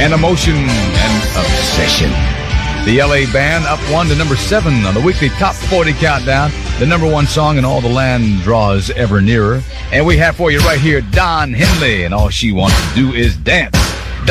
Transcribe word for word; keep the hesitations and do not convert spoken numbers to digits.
and Emotion and Obsession. The L A Band up one to number seven on the weekly Top forty Countdown. The number one song in all the land draws ever nearer. And we have for you right here Don Henley, and all she wants to do is dance.